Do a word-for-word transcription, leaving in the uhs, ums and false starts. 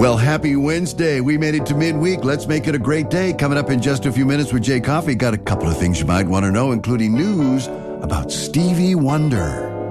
Well, happy Wednesday. We made it to midweek. Let's make it a great day. Coming up in just a few minutes with Jay Coffee. Got a couple of things you might want to know, including news about Stevie Wonder.